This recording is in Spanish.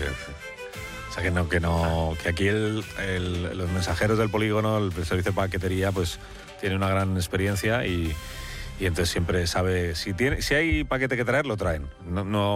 O sea que aquí los mensajeros del polígono, el servicio de paquetería, pues tiene una gran experiencia y entonces siempre sabe si hay paquete que traer, lo traen. No